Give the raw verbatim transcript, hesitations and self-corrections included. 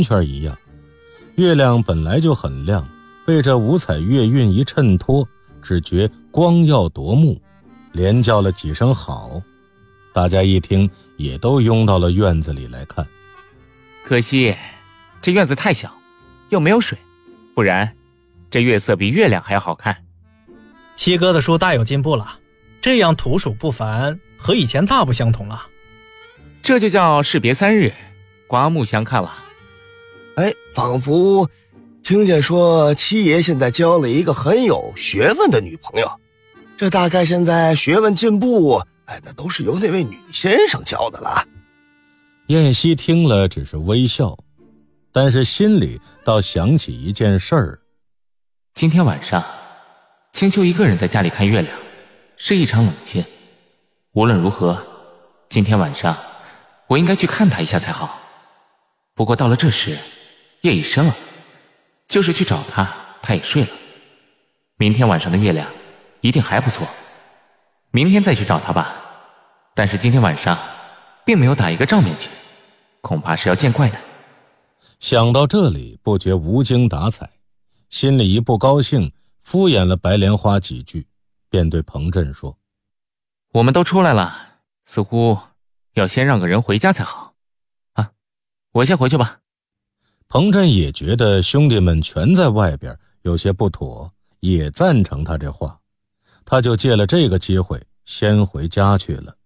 圈一样。月亮本来就很亮，被这五彩月晕一衬托，只觉光耀夺目，连叫了几声好。大家一听也都拥到了院子里来看。 可惜这院子太小，又没有水，不然这月色比月亮还要好看。 七哥的书大有进步了，这样土属不凡，和以前大不相同了。 这就叫士别三日，刮目相看了。 哎，仿佛听见说七爷现在交了一个很有学问的女朋友，这大概现在学问进步，哎，那都是由那位女先生教的了。 燕西听了只是微笑，但是心里倒想起一件事儿。 今天晚上青秋一个人在家里看月亮，是一场冷清。无论如何，今天晚上我应该去看他一下才好。不过到了这时，夜已深了，就是去找他，他也睡了。明天晚上的月亮一定还不错，明天再去找他吧。但是今天晚上并没有打一个照面去，恐怕是要见怪的。 想到这里，不觉无精打采，心里一不高兴，敷衍了白莲花几句，便对彭震说： 我们都出来了，似乎要先让个人回家才好啊，我先回去吧。 彭震也觉得兄弟们全在外边有些不妥，也赞成他这话，他就借了这个机会先回家去了。